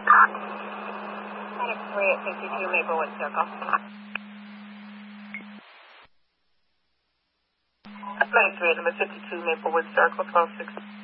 Medic 3 at 52 Maplewood Circle. Medic 3 at number 52 Maplewood Circle, 12-6.